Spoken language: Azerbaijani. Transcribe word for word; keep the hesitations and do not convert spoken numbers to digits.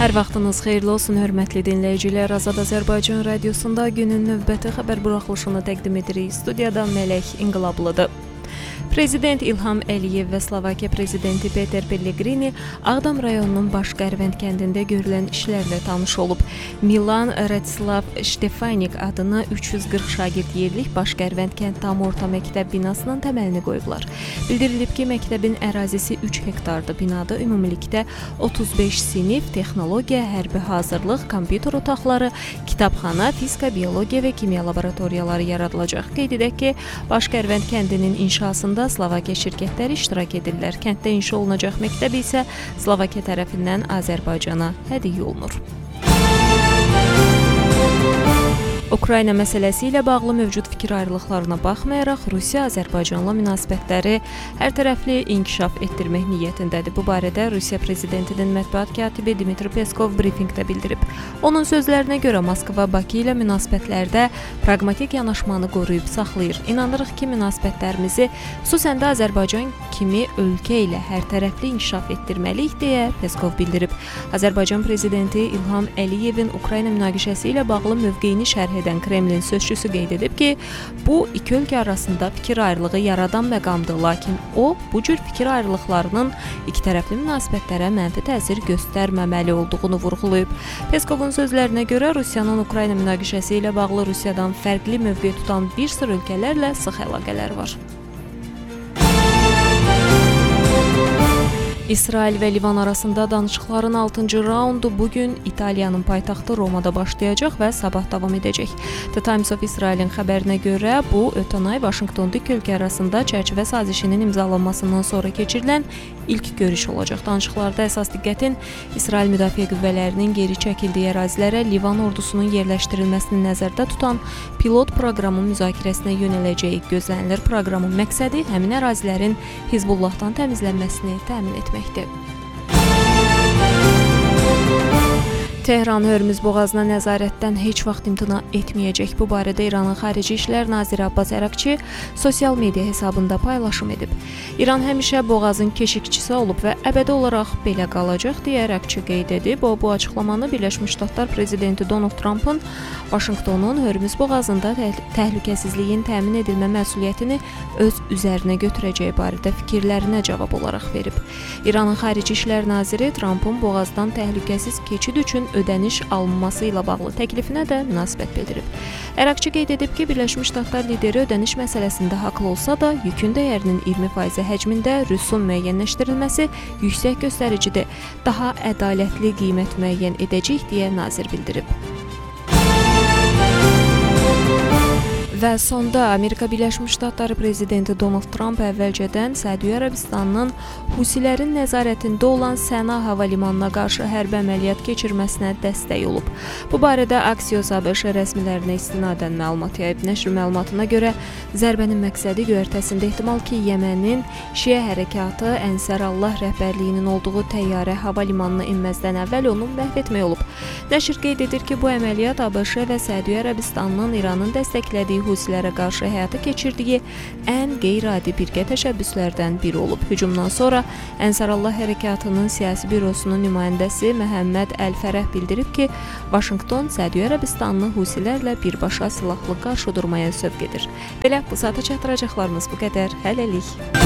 Hər vaxtınız xeyirli olsun, hörmətli dinləyicilər. Azad Azərbaycan radiosunda günün növbəti xəbər buraxılışını təqdim edirik. Studiyada Mələk İnqilablıdır. Prezident İlham Əliyev və Slovakiya prezidenti Peter Pellegrini Ağdam rayonunun Başqərvənd kəndində görülən işlərlə tanış olub. Milan Radislav Ştefanik adına üç yüz qırx şagird yerlik Başqərvənd kənd tam orta məktəb binasının təməlini qoyublar. Bildirilib ki, məktəbin ərazisi üç hektardır. Binada ümumilikdə otuz beş sinif, texnologiya, hərbi hazırlıq, kompüter otaqları, kitabxana, fizika, biologiya və kimya laboratoriyaları yaradılacaq. Qeyd edək ki, Başqərvənd kəndinin inşasında Slovakiya şirkətləri iştirak edirlər. Kənddə inşa olunacaq məktəb isə Slovakiya tərəfindən Azərbaycana hədiyyə olunur. Ukrayna məsələsi ilə bağlı mövcud fikir ayrılıqlarına baxmayaraq, Rusiya Azərbaycanla münasibətləri hərtərəfli inkişaf etdirmək niyyətindədir. Bu barədə Rusiya prezidentinin mətbuat katibi Dmitri Peskov brifinqdə bildirib. Onun sözlərinə görə Moskva Bakı ilə münasibətlərdə praqmatik yanaşmanı qoruyub saxlayır. İnanırıq ki, münasibətlərimizi xüsusən də Azərbaycan kimi ölkə ilə hərtərəfli inkişaf etdirməliyik deyə Peskov bildirib. Azərbaycan prezidenti İlham Əliyevin Ukrayna münaqişəsi ilə bağlı mövqeyini şərh edən Kremlin sözçüsü qeyd edib ki, bu iki ölkə arasında fikir ayrılığı yaradan məqamdır, lakin o, bu cür fikir ayrılıqlarının iki tərəfli münasibətlərə mənfi təsir göstərməməli olduğunu vurğulayıb. Peskovun sözlərinə görə Rusiyanın Ukrayna münaqişəsi ilə bağlı Rusiyadan fərqli mövqe tutan bir sıra ölkələrlə sıx əlaqələr var. İsrail və Livan arasında danışıqların altıncı raundu bugün İtaliyanın paytaxtı Romada başlayacaq və sabah davam edəcək. The Times of İsrailin xəbərinə görə bu, ötən ay Vaşinqtonda iki ölkə arasında çərçivə sazişinin imzalanmasından sonra keçirilən ilk görüş olacaq. Danışıqlarda əsas diqqətin İsrail müdafiə qüvvələrinin geri çəkildiyi ərazilərə Livan ordusunun yerləşdirilməsini nəzərdə tutan pilot proqramın müzakirəsinə yönələcəyi gözlənilir. Proqramın məqsədi həmin ərazilərin Hizbullahdan təmizlənməsini təmin etməkdir. Tehran Hörmüz boğazına nəzarətdən heç vaxt imtina etməyəcək. Bu barədə İranın Xarici İşlər naziri Abbas Əraqçı sosial media hesabında paylaşım edib. İran həmişə boğazın keşikçisi olub və əbədi olaraq belə qalacaq deyə Əraqçı qeyd edib. O, bu açıqlamanı Birləşmiş Ştatlar prezidenti Donald Trump'ın Vaşinqtonun Hörmüz boğazında təhl təhlükəsizliyin təmin edilmə məsuliyyətini öz üzərinə götürəcəyi barədə fikirlərinə cavab olaraq verib. İranın Xarici İşlər naziri Trump'ın boğazdan təhlükəsiz keçid üçün ödəniş alınması ilə bağlı təklifinə də münasibət bildirib. Əraqçı qeyd edib ki, Birləşmiş Ştatlar lideri ödəniş məsələsində haqlı olsa da, yükün dəyərinin iyirmi faiz həcmində rüsum müəyyənləşdirilməsi yüksək göstəricidir. Daha ədalətli qiymət müəyyən edəcək deyə nazir bildirib. Və sonda Amerika Birləşmiş Ştatları prezidenti Donald Trump əvvəlcədən Səudiyyə Ərəbistanının Husilərin nəzarətində olan Səna hava limanına qarşı hərbi əməliyyat keçirməsinə dəstək olub. Bu barədə Axios ABŞ rəsmilərinə istinadən məlumat yayıb. Nəşr məlumatına görə zərbənin məqsədi göyərtəsində ehtimal ki, Yəmənin Şiə hərəkatı Ənsarallah rəhbərliyinin olduğu təyyarə hava limanına enməzdən əvvəl onu məhv etmək olub. Nəşr qeyd edir ki, bu əməliyyat ABŞ və Səudiyyə Ərəbistanının İranın dəstəklədiyi Husilərə qarşı həyata keçirdiyi ən qeyri-adi birgə təşəbbüslərdən biri olub. Hücumdan sonra Ənsarallah hərəkatının siyasi bürosunun nümayəndəsi Məhəmməd Əl-Fərəh bildirib ki, Vaşinqton Səudiyyə Ərəbistanını Husilərlə birbaşa silahlı qarşıdurmaya sövq edir. Belə, bu saata çatdıracaqlarımız bu qədər. Hələlik.